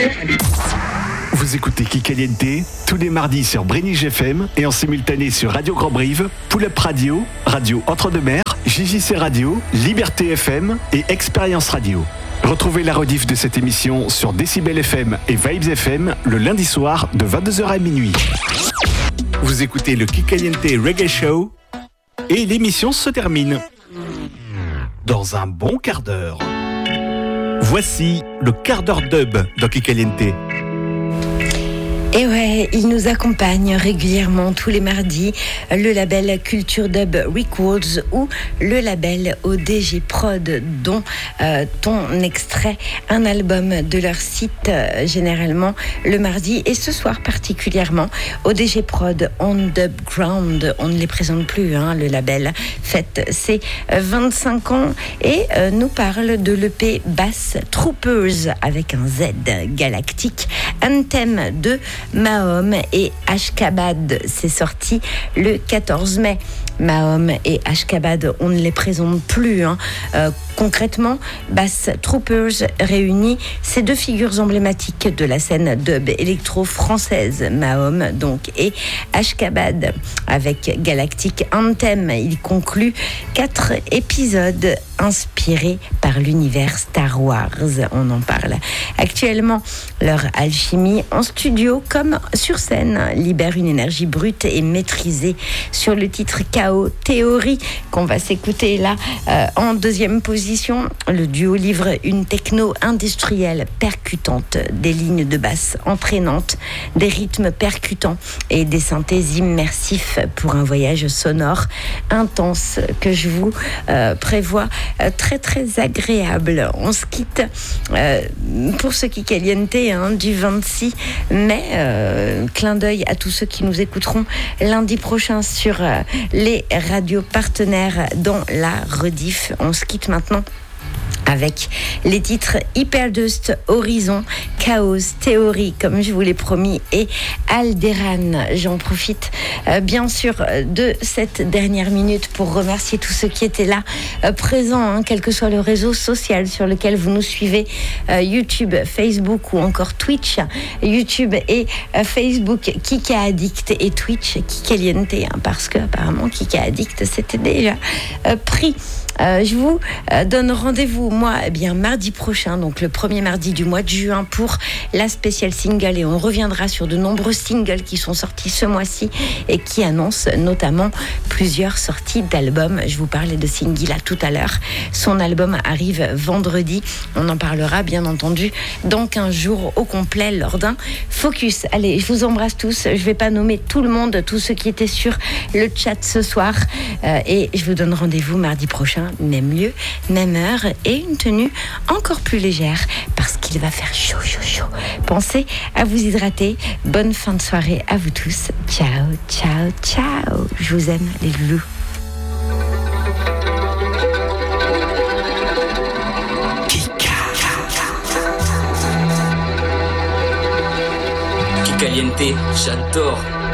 Vous écoutez Kikaliente tous les mardis sur Brénige FM et en simultané sur Radio Grand Brive, Pull-Up Radio, Radio Entre-deux-Mers, JJC Radio, Liberté FM et Expérience Radio. Retrouvez la rediff de cette émission sur Décibel FM et Vibes FM le lundi soir de 22h à minuit. Vous écoutez le Kikaliente Reggae Show et l'émission se termine dans un bon quart d'heure. Voici le quart d'heure dub dans Kikaliente. Et ouais, il nous accompagne régulièrement tous les mardis, le label Culture Dub Records ou le label ODG Prod, dont ton extrait un album de leur site généralement le mardi et ce soir particulièrement. ODG Prod On Dub Ground, on ne les présente plus, le label fête ses 25 ans et nous parle de l'EP Bass Troopers avec un Z galactique, Anthem de Mahom et Ashkabad. C'est sorti le 14 mai. Mahom et Ashkabad, on ne les présente plus. Concrètement, Bass Troopers réunit ces deux figures emblématiques de la scène dub électro-française, Mahom donc et Ashkabad. Avec Galactic Anthem, il conclut 4 épisodes inspirés par l'univers Star Wars. On en parle. Actuellement, leur alchimie en studio comme sur scène libère une énergie brute et maîtrisée. Sur le titre Chaos Theory qu'on va s'écouter là en deuxième position, le duo livre une techno industrielle percutante, des lignes de basse entraînantes, des rythmes percutants et des synthés immersifs pour un voyage sonore intense que je vous prévois très très agréable. On se quitte pour ce Kikaliente du 26 mai. Clin d'œil à tous ceux qui nous écouteront lundi prochain sur les radios partenaires dans la rediff. On se quitte maintenant avec les titres Hyperdust, Horizon, Chaos, Théorie, comme je vous l'ai promis, et Alderan. J'en profite bien sûr de cette dernière minute pour remercier tous ceux qui étaient là, présents, quel que soit le réseau social sur lequel vous nous suivez, YouTube, Facebook ou encore Twitch. YouTube et Facebook, Kika Addict, et Twitch, Kikaliente, parce que apparemment Kika Addict c'était déjà pris. Je vous donne rendez-vous, moi, mardi prochain, donc le premier mardi du mois de juin, pour la spéciale single. Et on reviendra sur de nombreux singles qui sont sortis ce mois-ci et qui annoncent notamment plusieurs sorties d'albums. Je vous parlais de Singila tout à l'heure. Son album arrive vendredi. On en parlera, bien entendu, dans 15 jours au complet lors d'un focus. Allez, je vous embrasse tous. Je ne vais pas nommer tout le monde, tous ceux qui étaient sur le chat ce soir. Et je vous donne rendez-vous mardi prochain. Même lieu, même heure et une tenue encore plus légère parce qu'il va faire chaud, chaud, chaud. Pensez à vous hydrater. Bonne fin de soirée à vous tous. Ciao, ciao, ciao. Je vous aime, les loulous. Kikaliente, j'adore.